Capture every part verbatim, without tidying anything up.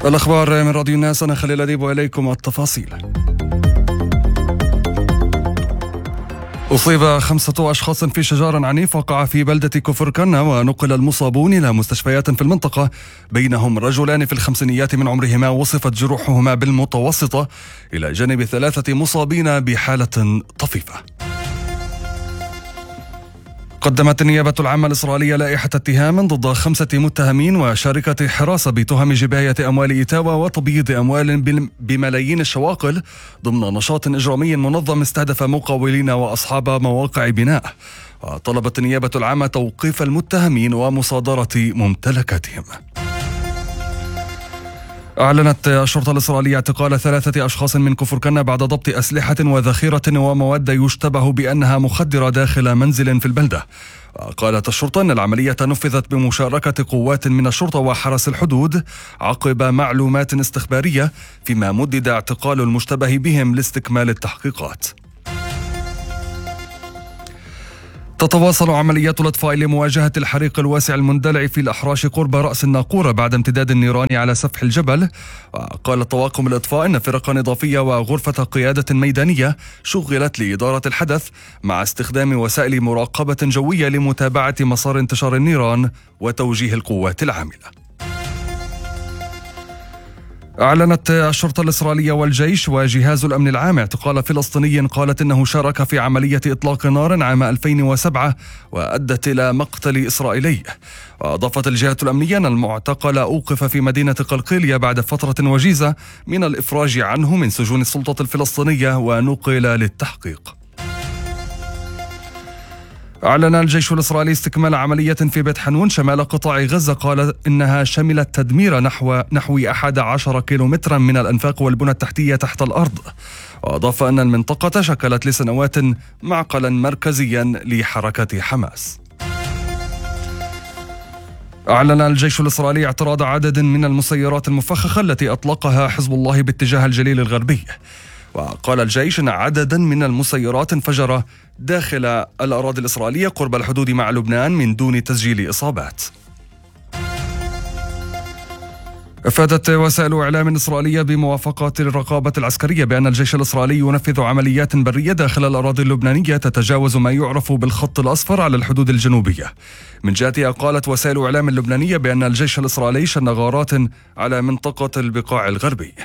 الأخبار من راديو الناس، أنا خليل أديب وإليكم التفاصيل. أصيب خمسة أشخاص في شجار عنيف وقع في بلدة كفركنا، ونقل المصابون إلى مستشفيات في المنطقة، بينهم رجلان في الخمسينيات من عمرهما وصفت جروحهما بالمتوسطة، إلى جانب ثلاثة مصابين بحالة طفيفة. قدمت النيابة العامة الإسرائيلية لائحة اتهام ضد خمسة متهمين وشركة حراسة بتهم جباية أموال إيتاوا وتبييض أموال بملايين الشواقل ضمن نشاط إجرامي منظم استهدف مقاولين وأصحاب مواقع بناء. وطلبت النيابة العامة توقيف المتهمين ومصادرة ممتلكاتهم. أعلنت الشرطة الإسرائيلية اعتقال ثلاثة أشخاص من كفركنا بعد ضبط أسلحة وذخيرة ومواد يشتبه بأنها مخدرة داخل منزل في البلدة. قالت الشرطة أن العملية نفذت بمشاركة قوات من الشرطة وحرس الحدود عقب معلومات استخبارية، فيما مدد اعتقال المشتبه بهم لاستكمال التحقيقات. تتواصل عمليات الإطفاء لمواجهة الحريق الواسع المندلع في الأحراش قرب رأس الناقورة بعد امتداد النيران على سفح الجبل. وقال طواقم الإطفاء أن فرقا إضافية وغرفة قيادة ميدانية شغلت لإدارة الحدث مع استخدام وسائل مراقبة جوية لمتابعة مسار انتشار النيران وتوجيه القوات العاملة. أعلنت الشرطة الإسرائيلية والجيش وجهاز الأمن العام اعتقال فلسطيني قالت إنه شارك في عملية إطلاق نار عام ألفين وسبعة وأدت إلى مقتل إسرائيلي. وأضافت الجهة الأمنية أن المعتقل أوقف في مدينة قلقيلية بعد فترة وجيزة من الإفراج عنه من سجون السلطة الفلسطينية ونقل للتحقيق. أعلن الجيش الإسرائيلي استكمال عملية في بيت حنون شمال قطاع غزة، قال إنها شملت تدمير نحو نحو أحد عشر كيلومترا من الأنفاق والبنى التحتية تحت الأرض. وأضاف أن المنطقة شكلت لسنوات معقلا مركزيا لحركة حماس. أعلن الجيش الإسرائيلي اعتراض عدد من المسيرات المفخخة التي أطلقها حزب الله باتجاه الجليل الغربي. وقال الجيش أن عددا من المسيرات انفجر داخل الأراضي الإسرائيلية قرب الحدود مع لبنان من دون تسجيل إصابات. أفادت وسائل إعلام إسرائيلية بموافقة الرقابة العسكرية بأن الجيش الإسرائيلي ينفذ عمليات برية داخل الأراضي اللبنانية تتجاوز ما يعرف بالخط الأصفر على الحدود الجنوبية. من جهتها قالت وسائل إعلام اللبنانية بأن الجيش الإسرائيلي شن غارات على منطقة البقاع الغربي.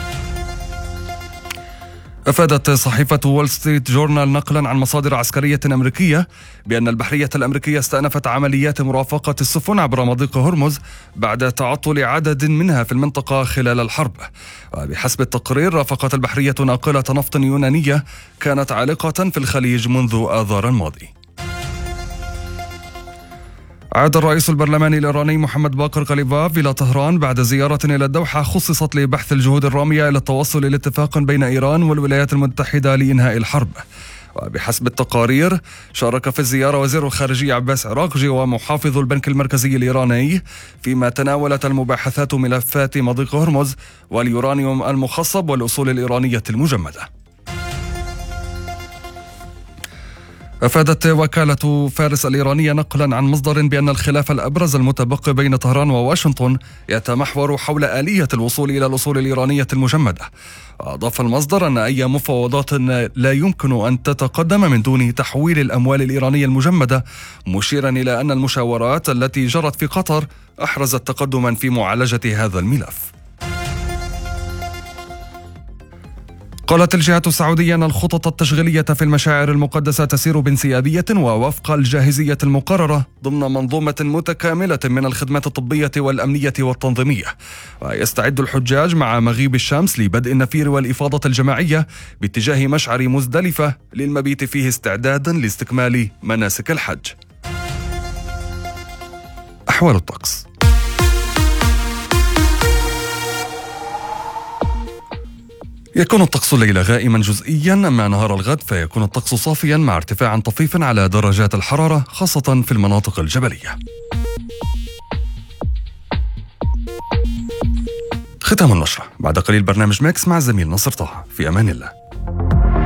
أفادت صحيفة وول ستريت جورنال نقلا عن مصادر عسكرية أمريكية بأن البحرية الأمريكية استأنفت عمليات مرافقة السفن عبر مضيق هرمز بعد تعطل عدد منها في المنطقة خلال الحرب. وبحسب التقرير رافقت البحرية ناقلة نفط يونانية كانت عالقة في الخليج منذ آذار الماضي. عاد الرئيس البرلماني الإيراني محمد باقر غاليباف إلى طهران بعد زيارة إلى الدوحة خصصت لبحث الجهود الرامية إلى التوصل إلى اتفاق بين إيران والولايات المتحدة لإنهاء الحرب. وبحسب التقارير شارك في الزيارة وزير الخارجية عباس عراقجي ومحافظ البنك المركزي الإيراني، فيما تناولت المباحثات ملفات مضيق هرمز واليورانيوم المخصب والأصول الإيرانية المجمدة. أفادت وكالة فارس الإيرانية نقلا عن مصدر بأن الخلاف الأبرز المتبقي بين طهران وواشنطن يتمحور حول آلية الوصول إلى الأصول الإيرانية المجمدة. أضاف المصدر أن أي مفاوضات لا يمكن أن تتقدم من دون تحويل الأموال الإيرانية المجمدة، مشيرا إلى أن المشاورات التي جرت في قطر أحرزت تقدما في معالجة هذا الملف. قالت الجهة السعودية أن الخطط التشغيلية في المشاعر المقدسة تسير بانسيابية ووفق الجاهزية المقررة ضمن منظومة متكاملة من الخدمات الطبية والأمنية والتنظيمية. ويستعد الحجاج مع مغيب الشمس لبدء النفير والإفاضة الجماعية باتجاه مشعر مزدلفة للمبيت فيه استعدادا لاستكمال مناسك الحج. أحوال الطقس. يكون الطقس الليلة غائما جزئيا، أما نهار الغد فيكون الطقس صافيا مع ارتفاع طفيف على درجات الحرارة خاصة في المناطق الجبلية. ختام النشرة، بعد قليل برنامج ميكس مع الزميل نصر طه. في أمان الله.